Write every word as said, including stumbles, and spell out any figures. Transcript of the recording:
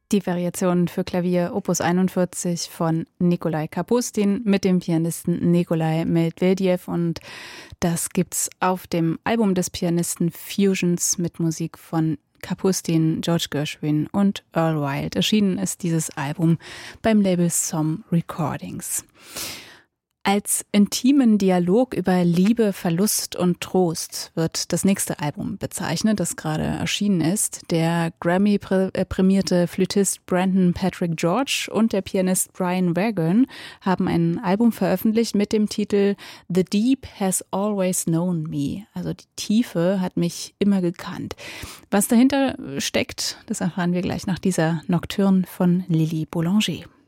Die Variation für Klavier Opus einundvierzig von Nikolai Kapustin mit dem Pianisten Nikolai Medvedev, und das gibt's auf dem Album des Pianisten Fusions mit Musik von Kapustin, George Gershwin und Earl Wild. Erschienen ist dieses Album beim Label Som Recordings. Als intimen Dialog über Liebe, Verlust und Trost wird das nächste Album bezeichnet, das gerade erschienen ist. Der Grammy-prämierte Flötist Brandon Patrick George und der Pianist Brian Vaughan haben ein Album veröffentlicht mit dem Titel The Deep Has Always Known Me. Also die Tiefe hat mich immer gekannt. Was dahinter steckt, das erfahren wir gleich nach dieser Nocturne von Lily Boulanger.